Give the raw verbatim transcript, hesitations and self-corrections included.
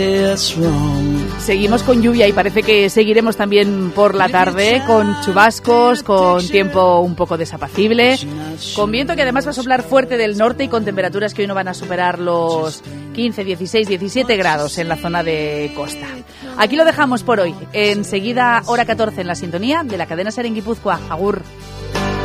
Seguimos con lluvia y parece que seguiremos también por la tarde con chubascos, con tiempo un poco desapacible, con viento que además va a soplar fuerte del norte y con temperaturas que hoy no van a superar los quince, dieciséis, diecisiete grados en la zona de costa. Aquí lo dejamos por hoy. Enseguida, hora catorce en la sintonía de la cadena SER en Guipúzcoa. Agur.